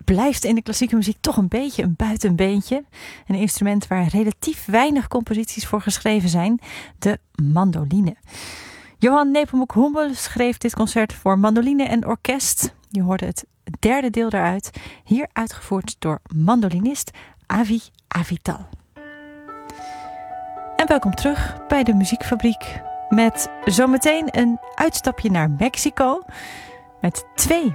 blijft in de klassieke muziek toch een beetje een buitenbeentje. Een instrument waar relatief weinig composities voor geschreven zijn, de mandoline. Johann Nepomuk Hummel schreef dit concert voor mandoline en orkest. Je hoorde het derde deel daaruit, hier uitgevoerd door mandolinist Avi Avital. En welkom terug bij de Muziekfabriek met zometeen een uitstapje naar Mexico met 2